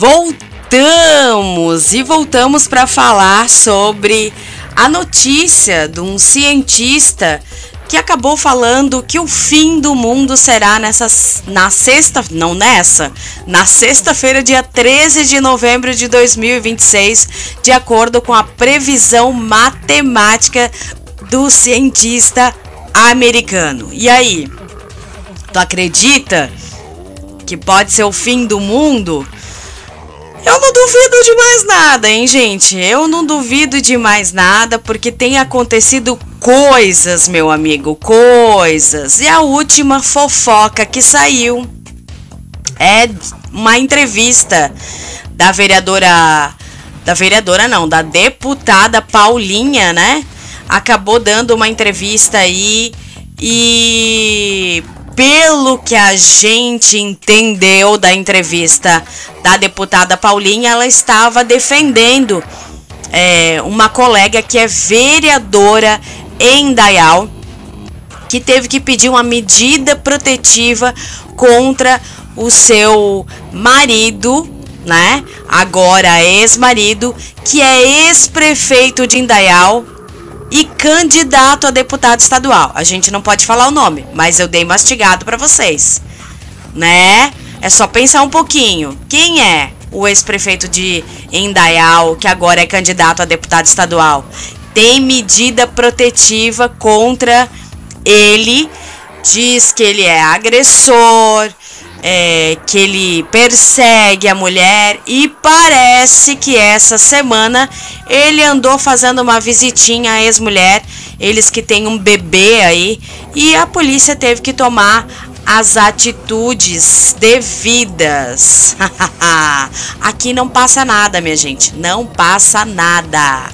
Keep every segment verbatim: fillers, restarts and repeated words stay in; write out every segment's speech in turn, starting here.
Voltamos e voltamos para falar sobre a notícia de um cientista que acabou falando que o fim do mundo será nessa, na sexta, não nessa, na sexta-feira, dia treze de novembro de dois mil e vinte e seis, de acordo com a previsão matemática do cientista americano. E aí, tu acredita que pode ser o fim do mundo? Eu não duvido de mais nada, hein, gente? Eu não duvido de mais nada, porque tem acontecido coisas, meu amigo, coisas. E a última fofoca que saiu é uma entrevista da vereadora, da vereadora não, da deputada Paulinha, né? Acabou dando uma entrevista aí e... pelo que a gente entendeu da entrevista da deputada Paulinha, ela estava defendendo é, uma colega que é vereadora em Indaial, que teve que pedir uma medida protetiva contra o seu marido, né? Agora ex-marido, que é ex-prefeito de Indaial e candidato a deputado estadual. A gente não pode falar o nome, mas eu dei mastigado para vocês, né? É só pensar um pouquinho. Quem é o ex-prefeito de Indaial, que agora é candidato a deputado estadual? Tem medida protetiva contra ele. Diz que ele é agressor, é, que ele persegue a mulher, e parece que essa semana ele andou fazendo uma visitinha à ex-mulher, eles que têm um bebê aí, e a polícia teve que tomar as atitudes devidas. Aqui não passa nada, minha gente, não passa nada.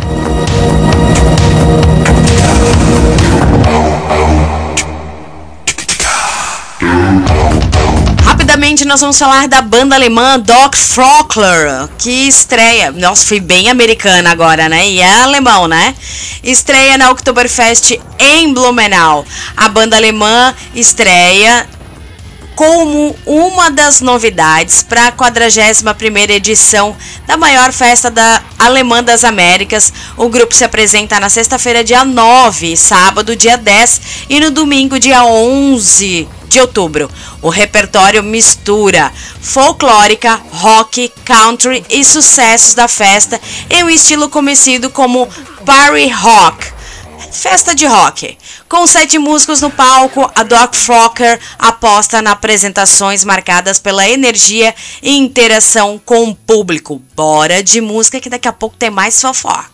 Rapidamente nós vamos falar da banda alemã Doc Frockler, que estreia, nossa, fui bem americana agora, né, e é alemão, né, estreia na Oktoberfest em Blumenau. A banda alemã estreia como uma das novidades para a quadragésima primeira edição da maior festa da Alemã das Américas. O grupo se apresenta na sexta-feira, dia nove, sábado, dia dez, e no domingo, dia onze de outubro. O repertório mistura folclórica, rock, country e sucessos da festa em um estilo conhecido como party rock, festa de rock. Com sete músicos no palco, a Doc Frockler aposta nas apresentações marcadas pela energia e interação com o público. Bora de música que daqui a pouco tem mais fofoca.